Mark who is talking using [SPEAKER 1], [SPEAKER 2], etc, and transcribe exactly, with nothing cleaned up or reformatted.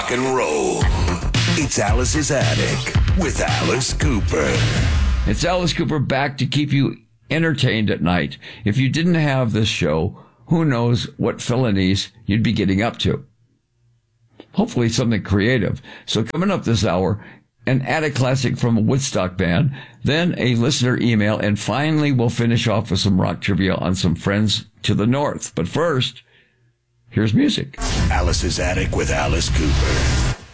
[SPEAKER 1] rock and roll. It's Alice's Attic with Alice Cooper.
[SPEAKER 2] It's Alice Cooper back to keep you entertained at night. If you didn't have this show, who knows what felonies you'd be getting up to. Hopefully something creative. So coming up this hour, an attic classic from a Woodstock band, then a listener email, and finally we'll finish off with some rock trivia on some friends to the north. But first, here's music.
[SPEAKER 1] Alice's Attic with Alice Cooper.